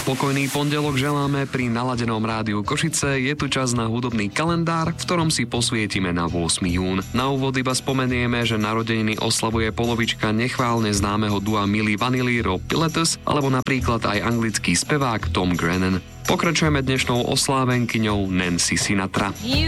Pokojný pondelok želáme pri naladenom rádiu Košice. Je tu čas na hudobný kalendár, v ktorom si posvietime na 8. jún. Na úvod iba spomenieme, že narodeniny oslavuje polovička nechválne známeho dua Milli Vanilli Rob Pilatus alebo napríklad aj anglický spevák Tom Grennan. Pokračujeme dnešnou oslávenkyňou Nancy Sinatra.